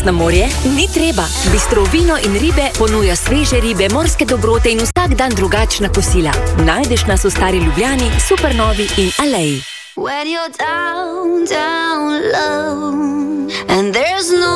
na morje? Ni treba. Bistro vino in ribe ponuja sveže ribe, morske dobrote in vsak dan drugačna kosila. Najdeš nas v Stari Ljubljani, Supernovi in Aleji. When you're down, down low and there's no